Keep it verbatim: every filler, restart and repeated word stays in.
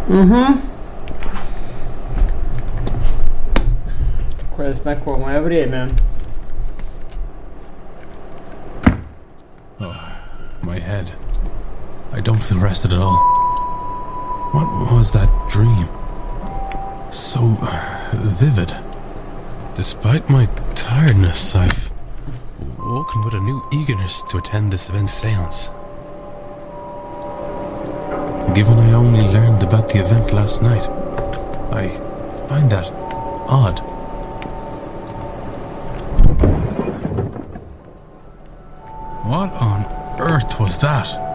Угу. Такое знакомое время. Oh, my head. I don't feel rested at all. What was that dream? So vivid. Despite my tiredness, I've woken with a new eagerness to attend this event's seance. Given I only learned about the event last night, I find that odd. What on earth was that?